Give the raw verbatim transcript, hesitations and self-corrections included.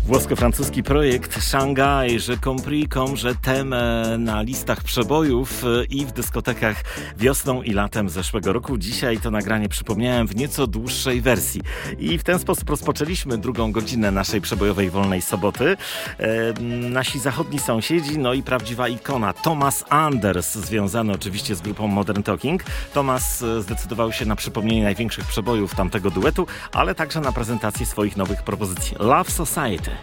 Włosko-francuski projekt Shanghai, Je compris comme je t'aime na listach przebojów i w dyskotekach wiosną i latem zeszłego roku. Dzisiaj to nagranie przypomniałem w nieco dłuższej wersji. I w ten sposób rozpoczęliśmy drugą godzinę naszej przebojowej wolnej soboty. E, nasi zachodni sąsiedzi, no i prawdziwa ikona Thomas Anders, związany oczywiście z grupą Modern Talking. Thomas zdecydował się na przypomnienie największych przebojów tamtego duetu, ale także na prezentację swoich nowych propozycji. Love Society.